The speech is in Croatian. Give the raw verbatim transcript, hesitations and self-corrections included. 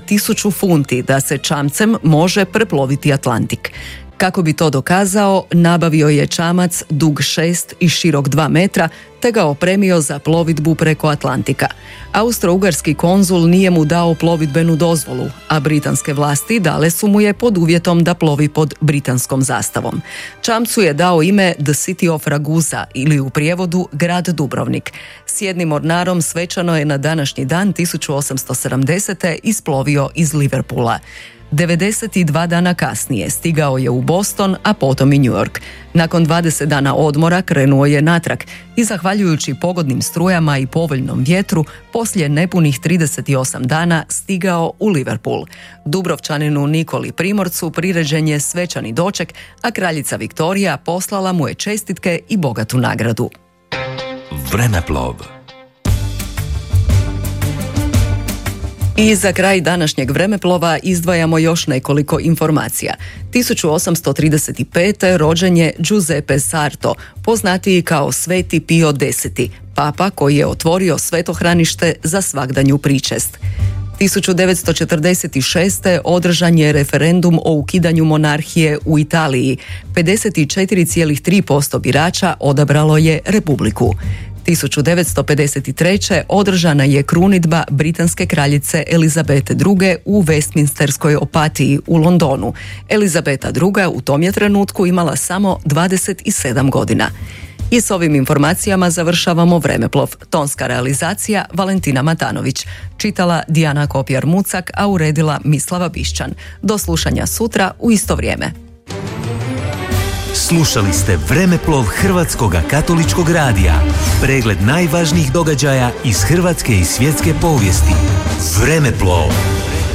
tisuću funti da se čamcem može preploviti Atlantik. Kako bi to dokazao, nabavio je čamac dug šest i širok dva metra, te ga opremio za plovidbu preko Atlantika. Austro-ugarski konzul nije mu dao plovidbenu dozvolu, a britanske vlasti dale su mu je pod uvjetom da plovi pod britanskom zastavom. Čamcu je dao ime The City of Ragusa ili u prijevodu Grad Dubrovnik. S jednim mornarom svečano je na današnji dan tisuću osamsto sedamdesete isplovio iz Liverpoola. devedeset dva dana kasnije stigao je u Boston, a potom i New York. Nakon dvadeset dana odmora krenuo je natrag i zahvaljujući pogodnim strujama i povoljnom vjetru, poslije nepunih trideset osam dana stigao u Liverpool. Dubrovčaninu Nikoli Primorcu priređen je svečani doček, a kraljica Viktorija poslala mu je čestitke i bogatu nagradu. Vremeplov. I za kraj današnjeg vremeplova izdvajamo još nekoliko informacija. tisuću osamsto trideset pete rođen je Giuseppe Sarto, poznatiji kao Sveti Pio Deseti, papa koji je otvorio svetohranište za svagdanju pričest. tisuću devetsto četrdeset šeste održan je referendum o ukidanju monarhije u Italiji. pedeset četiri zarez tri posto birača odabralo je republiku. tisuću devetsto pedeset treće održana je krunidba britanske kraljice Elizabete druge u Westminsterskoj opatiji u Londonu. Elizabeta druga u tom je trenutku imala samo dvadeset sedam godina. I s ovim informacijama završavamo Vremeplov. Tonska realizacija Valentina Matanović. Čitala Dijana Kopjar-Mucak, a uredila Mislava Bišćan. Do slušanja sutra u isto vrijeme. Slušali ste Vremeplov Hrvatskog katoličkog radija. Pregled najvažnijih događaja iz hrvatske i svjetske povijesti. Vremeplov.